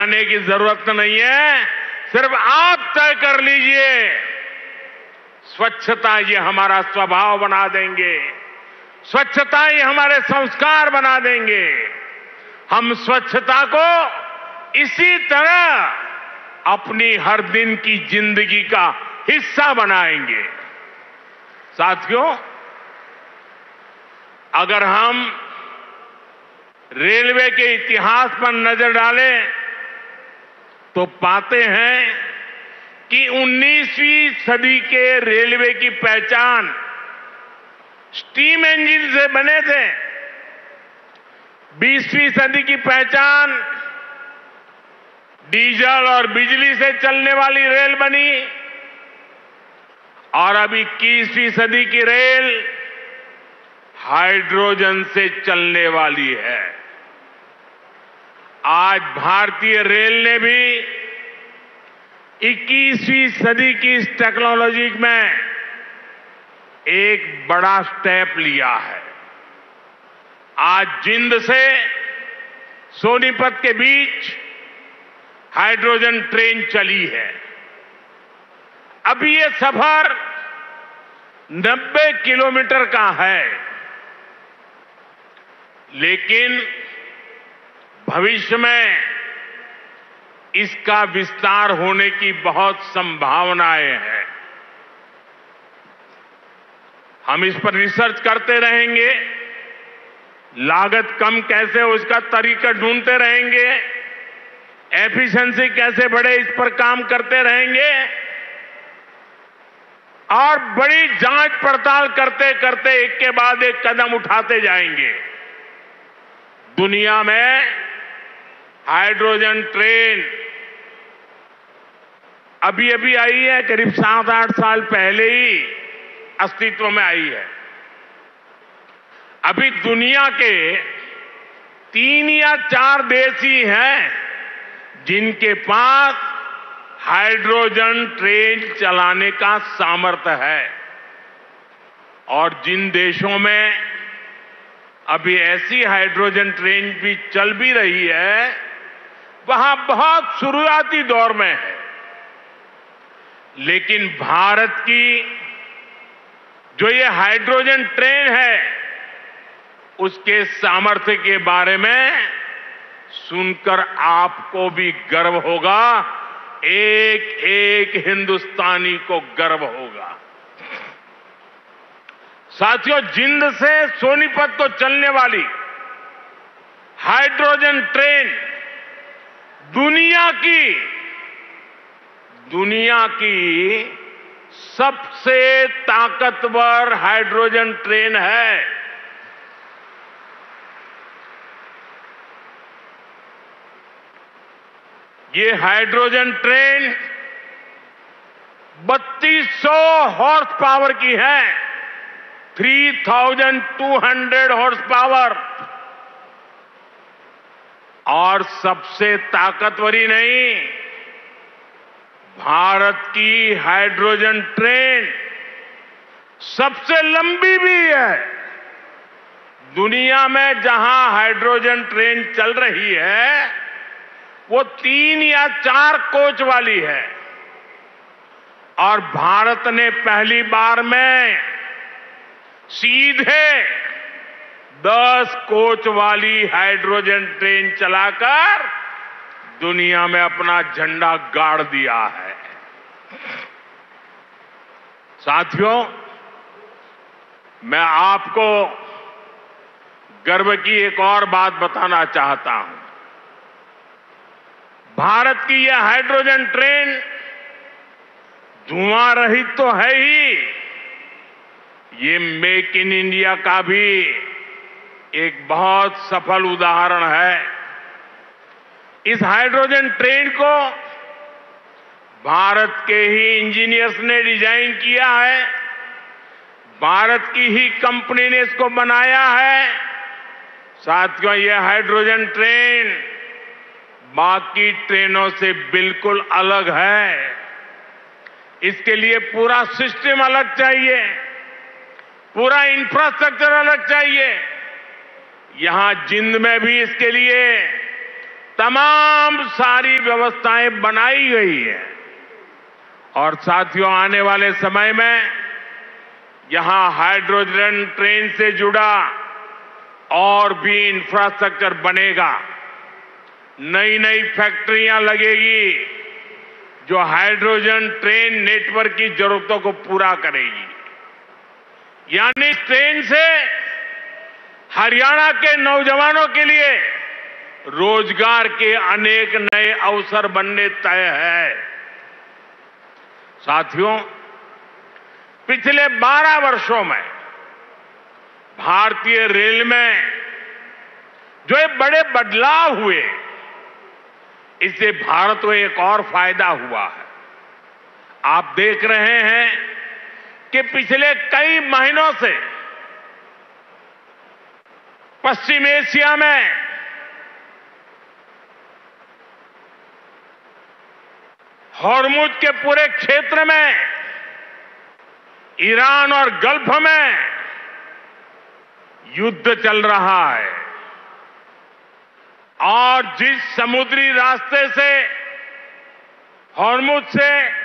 आने की जरूरत नहीं है, सिर्फ आप तय कर लीजिए। स्वच्छता ये हमारा स्वभाव बना देंगे, स्वच्छता ये हमारे संस्कार बना देंगे। हम स्वच्छता को इसी तरह अपनी हर दिन की जिंदगी का हिस्सा बनाएंगे। साथियों, अगर हम रेलवे के इतिहास पर नजर डालें तो पाते हैं कि 19वीं सदी के रेलवे की पहचान स्टीम इंजन से बने थे। 20वीं सदी की पहचान डीजल और बिजली से चलने वाली रेल बनी और अब 21वीं सदी की रेल हाइड्रोजन से चलने वाली है। आज भारतीय रेल ने भी 21वीं सदी की इस टेक्नोलॉजी में एक बड़ा स्टेप लिया है। आज जिंद से सोनीपत के बीच हाइड्रोजन ट्रेन चली है। अभी ये सफर 90 किलोमीटर का है, लेकिन भविष्य में इसका विस्तार होने की बहुत संभावनाएं हैं। हम इस पर रिसर्च करते रहेंगे, लागत कम कैसे हो इसका तरीका ढूंढते रहेंगे, एफिशिएंसी कैसे बढ़े इस पर काम करते रहेंगे और बड़ी जांच पड़ताल करते करते एक के बाद एक कदम उठाते जाएंगे। दुनिया में हाइड्रोजन ट्रेन अभी अभी आई है, करीब 7-8 साल पहले ही अस्तित्व में आई है। अभी दुनिया के 3 या 4 देश ही हैं जिनके पास हाइड्रोजन ट्रेन चलाने का सामर्थ्य है, और जिन देशों में अभी ऐसी हाइड्रोजन ट्रेन भी चल भी रही है, वहां बहुत शुरुआती दौर में है। लेकिन भारत की जो ये हाइड्रोजन ट्रेन है, उसके सामर्थ्य के बारे में सुनकर आपको भी गर्व होगा, एक एक हिंदुस्तानी को गर्व होगा। साथियों, जिंद से सोनीपत को चलने वाली हाइड्रोजन ट्रेन दुनिया की सबसे ताकतवर हाइड्रोजन ट्रेन है। ये हाइड्रोजन ट्रेन 3200 हॉर्स पावर की है, 3200 हॉर्स पावर। और सबसे ताकतवर ही नहीं, भारत की हाइड्रोजन ट्रेन सबसे लंबी भी है। दुनिया में जहां हाइड्रोजन ट्रेन चल रही है वो 3 या 4 कोच वाली है, और भारत ने पहली बार में सीधे 10 कोच वाली हाइड्रोजन ट्रेन चलाकर दुनिया में अपना झंडा गाड़ दिया है। साथियों, मैं आपको गर्व की एक और बात बताना चाहता हूं। भारत की यह हाइड्रोजन ट्रेन धुआं रहित तो है ही, ये मेक इन इंडिया का भी एक बहुत सफल उदाहरण है। इस हाइड्रोजन ट्रेन को भारत के ही इंजीनियर्स ने डिजाइन किया है, भारत की ही कंपनी ने इसको बनाया है। साथियों, यह हाइड्रोजन ट्रेन बाकी ट्रेनों से बिल्कुल अलग है। इसके लिए पूरा सिस्टम अलग चाहिए, पूरा इंफ्रास्ट्रक्चर अलग चाहिए। यहां जिंद में भी इसके लिए तमाम सारी व्यवस्थाएं बनाई गई है और साथियों आने वाले समय में यहां हाइड्रोजन ट्रेन से जुड़ा और भी इंफ्रास्ट्रक्चर बनेगा। नई नई फैक्ट्रियां लगेगी जो हाइड्रोजन ट्रेन नेटवर्क की जरूरतों को पूरा करेगी। यानी ट्रेन से हरियाणा के नौजवानों के लिए रोजगार के अनेक नए अवसर बनने तय है। साथियों, पिछले 12 वर्षों में भारतीय रेल में जो ये बड़े बदलाव हुए, इससे भारत को एक और फायदा हुआ है। आप देख रहे हैं कि पिछले कई महीनों से पश्चिम एशिया में हॉर्मुज के पूरे क्षेत्र में, ईरान और गल्फ में युद्ध चल रहा है और जिस समुद्री रास्ते से हॉर्मुज से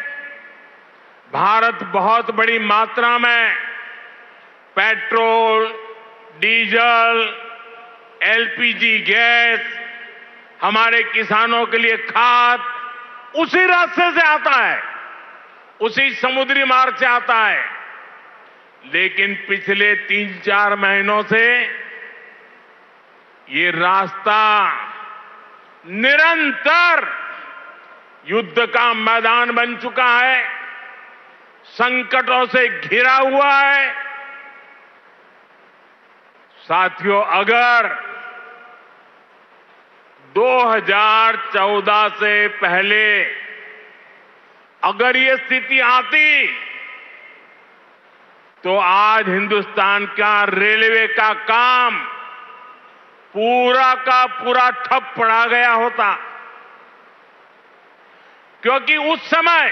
भारत बहुत बड़ी मात्रा में पेट्रोल, डीजल, एलपीजी गैस, हमारे किसानों के लिए खाद उसी रास्ते से आता है, उसी समुद्री मार्ग से आता है। लेकिन पिछले 3-4 महीनों से ये रास्ता निरंतर युद्ध का मैदान बन चुका है, संकटों से घिरा हुआ है। साथियों, अगर 2014 से पहले अगर ये स्थिति आती तो आज हिंदुस्तान का रेलवे का काम पूरा का पूरा ठप पड़ा गया होता, क्योंकि उस समय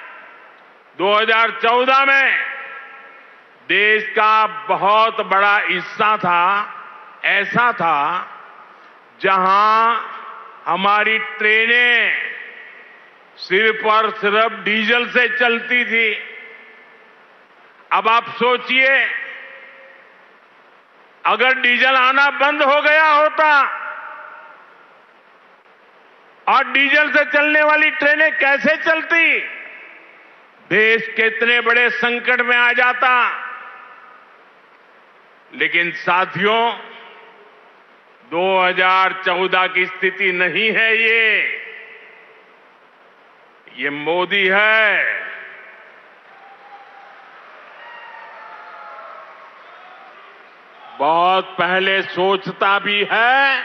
2014 में देश का बहुत बड़ा हिस्सा ऐसा था जहां हमारी ट्रेनें सिर्फ और सिर्फ डीजल से चलती थी। अब आप सोचिए, अगर डीजल आना बंद हो गया होता और डीजल से चलने वाली ट्रेनें कैसे चलती, देश कितने बड़े संकट में आ जाता। लेकिन साथियों, 2014 की स्थिति नहीं है ये मोदी है। बहुत पहले सोचता भी है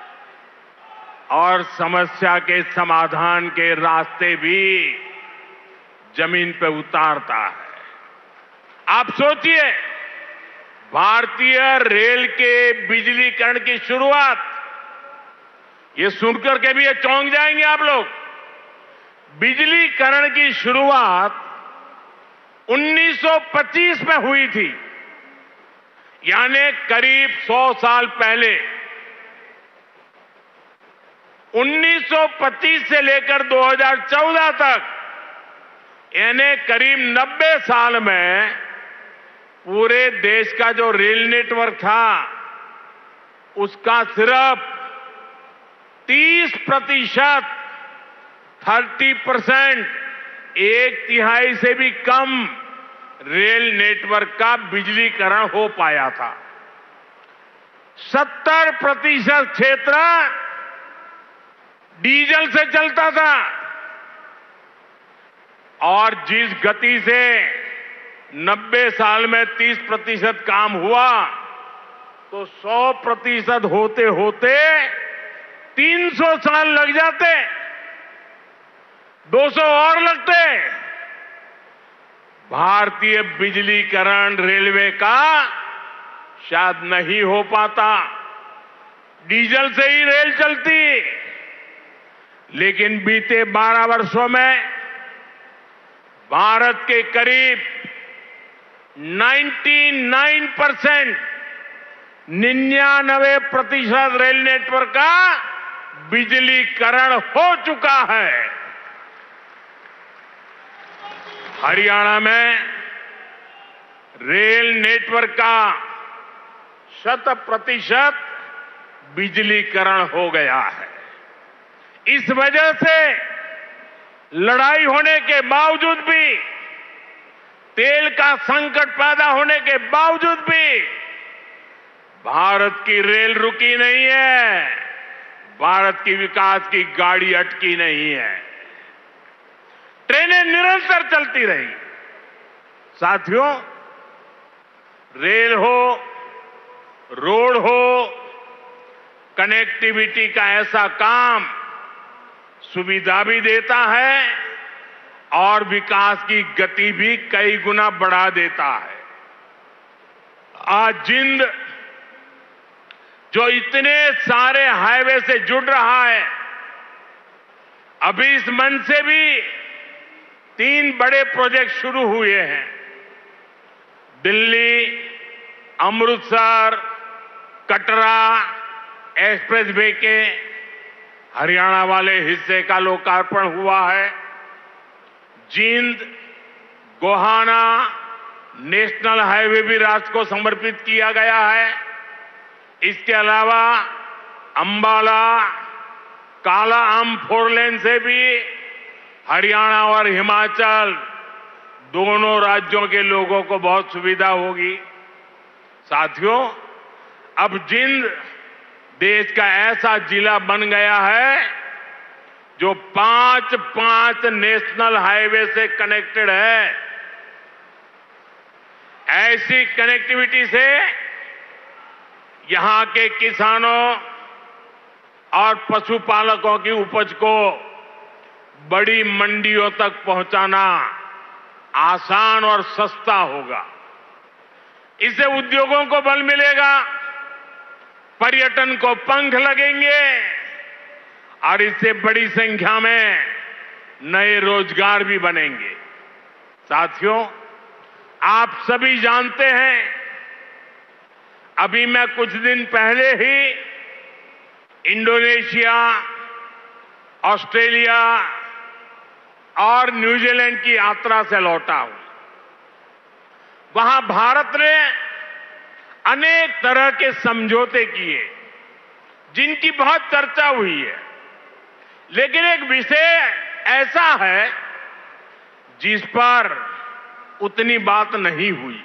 और समस्या के समाधान के रास्ते भी जमीन पे उतारता है। आप सोचिए, भारतीय रेल के बिजलीकरण की शुरुआत, ये सुनकर के भी ये चौंक जाएंगे आप लोग। बिजलीकरण की शुरुआत 1925 में हुई थी, यानी करीब 100 साल पहले। 1925 से लेकर 2014 तक, यानी करीब 90 साल में पूरे देश का जो रेल नेटवर्क था उसका सिर्फ 30%, 30%, 1/3 से भी कम रेल नेटवर्क का बिजलीकरण हो पाया था। 70% क्षेत्र डीजल से चलता था और जिस गति से 90 साल में 30% काम हुआ तो 100% होते होते 300 साल लग जाते, 200 और लगते। भारतीय बिजलीकरण रेलवे का शायद नहीं हो पाता, डीजल से ही रेल चलती। लेकिन बीते 12 वर्षों में भारत के करीब 99% रेल नेटवर्क का बिजलीकरण हो चुका है। हरियाणा में रेल नेटवर्क का 100% बिजलीकरण हो गया है। इस वजह से लड़ाई होने के बावजूद भी, तेल का संकट पैदा होने के बावजूद भी भारत की रेल रुकी नहीं है, भारत की विकास की गाड़ी अटकी नहीं है। ट्रेनें निरंतर चलती रही। साथियों, रेल हो, रोड हो, कनेक्टिविटी का ऐसा काम सुविधा भी देता है और विकास की गति भी कई गुना बढ़ा देता है। आज जिंद जो इतने सारे हाईवे से जुड़ रहा है, अभी इस मंच से भी 3 बड़े प्रोजेक्ट शुरू हुए हैं। दिल्ली, अमृतसर, कटरा एक्सप्रेसवे के हरियाणा वाले हिस्से का लोकार्पण हुआ है। जींद गोहाना नेशनल हाईवे भी राष्ट्र को समर्पित किया गया है। इसके अलावा अंबाला काला आम 4 लेन से भी हरियाणा और हिमाचल दोनों राज्यों के लोगों को बहुत सुविधा होगी। साथियों, अब जींद देश का ऐसा जिला बन गया है जो 5 नेशनल हाईवे से कनेक्टेड है। ऐसी कनेक्टिविटी से यहां के किसानों और पशुपालकों की उपज को बड़ी मंडियों तक पहुंचाना आसान और सस्ता होगा। इससे उद्योगों को बल मिलेगा, पर्यटन को पंख लगेंगे और इससे बड़ी संख्या में नए रोजगार भी बनेंगे। साथियों, आप सभी जानते हैं, अभी मैं कुछ दिन पहले ही इंडोनेशिया, ऑस्ट्रेलिया और न्यूजीलैंड की यात्रा से लौटा हूं। वहां भारत ने अनेक तरह के समझौते किए जिनकी बहुत चर्चा हुई है, लेकिन एक विषय ऐसा है जिस पर उतनी बात नहीं हुई।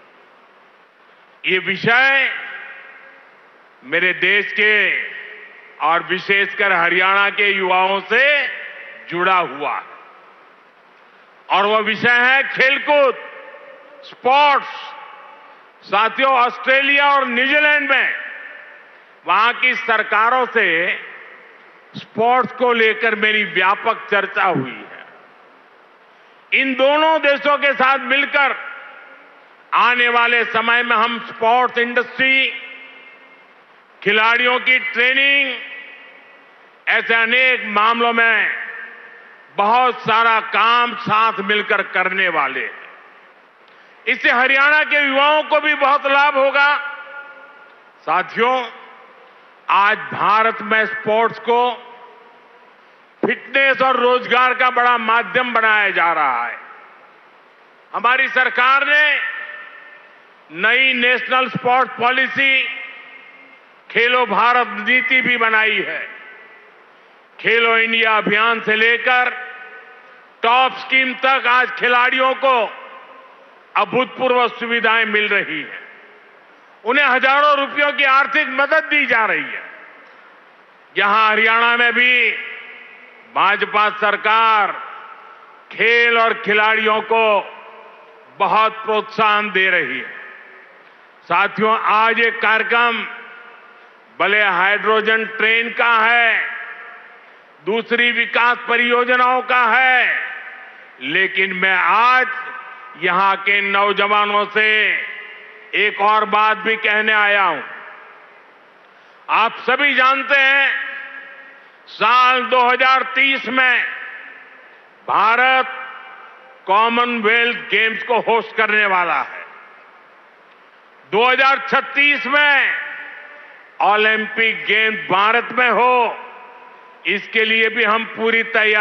ये विषय मेरे देश के और विशेषकर हरियाणा के युवाओं से जुड़ा हुआ है और वह विषय है खेलकूद, स्पोर्ट्स। साथियों, ऑस्ट्रेलिया और न्यूजीलैंड में वहां की सरकारों से स्पोर्ट्स को लेकर मेरी व्यापक चर्चा हुई है। इन दोनों देशों के साथ मिलकर आने वाले समय में हम स्पोर्ट्स इंडस्ट्री, खिलाड़ियों की ट्रेनिंग, ऐसे अनेक मामलों में बहुत सारा काम साथ मिलकर करने वाले हैं। इससे हरियाणा के युवाओं को भी बहुत लाभ होगा। साथियों, आज भारत में स्पोर्ट्स को फिटनेस और रोजगार का बड़ा माध्यम बनाया जा रहा है। हमारी सरकार ने नई नेशनल स्पोर्ट्स पॉलिसी खेलो भारत नीति भी बनाई है। खेलो इंडिया अभियान से लेकर टॉप स्कीम तक आज खिलाड़ियों को अभूतपूर्व सुविधाएं मिल रही हैं। उन्हें हजारों रुपयों की आर्थिक मदद दी जा रही है। यहां हरियाणा में भी भाजपा सरकार खेल और खिलाड़ियों को बहुत प्रोत्साहन दे रही है। साथियों, आज ये कार्यक्रम भले हाइड्रोजन ट्रेन का है, दूसरी विकास परियोजनाओं का है, लेकिन मैं आज यहां के नौजवानों से एक और बात भी कहने आया हूं। आप सभी जानते हैं, साल 2030 में भारत कॉमनवेल्थ गेम्स को होस्ट करने वाला है। 2036 में ओलंपिक गेम्स भारत में हो, इसके लिए भी हम पूरी तैयारी